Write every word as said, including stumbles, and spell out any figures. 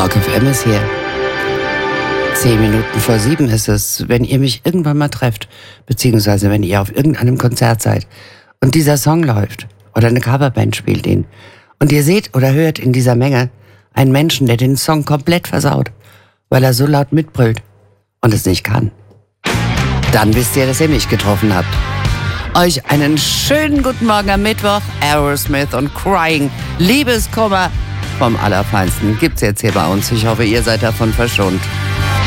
Rock F M ist hier. Zehn Minuten vor sieben ist es, wenn ihr mich irgendwann mal trefft, beziehungsweise wenn ihr auf irgendeinem Konzert seid und dieser Song läuft oder eine Coverband spielt ihn und ihr seht oder hört in dieser Menge einen Menschen, der den Song komplett versaut, weil er so laut mitbrüllt und es nicht kann. Dann wisst ihr, dass ihr mich getroffen habt. Euch einen schönen guten Morgen am Mittwoch. Aerosmith und Crying. Liebeskummer vom Allerfeinsten gibt's jetzt hier bei uns. Ich hoffe, ihr seid davon verschont.